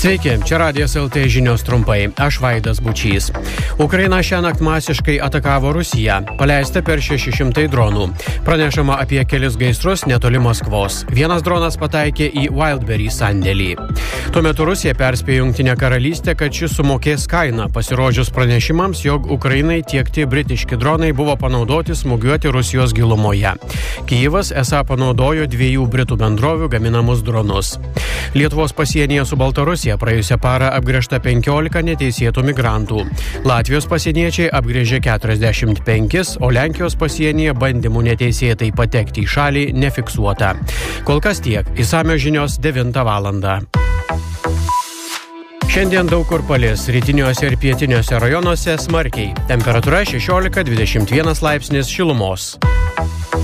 Sveiki, čia Radijas LT žinios trumpai. Aš Vaidas Bučys. Ukraina šiąnakt masiškai atakavo Rusiją. Paleista per 600 dronų. Pranešama apie kelis gaisrus netoli Maskvos. Vienas dronas pataikė į Wildberry sandėlį. Tuo metu Rusija perspėjo Jungtinę karalystę, kad šis sumokės kainą, pasirodžius pranešimams, jog Ukrainai tiekti britiški dronai buvo panaudoti smūgiuoti Rusijos gilumoje. Kijevas esą panaudojo 2 britų bendrovių gaminamus dronus. Lietuvos pasienyje su Baltarusija praėjusią parą apgręžta 15 neteisėtų migrantų. Latvijos pasieniečiai apgręžė 45, o Lenkijos pasienyje bandymų neteisėtai patekti į šalį nefiksuota. Kol kas tiek. Išsamios žinios 9 valandą. Šiandien daug kur palis, rytiniuose ir pietiniuose rajonuose smarkiai. Temperatūra 16-21 laipsnis šilumos.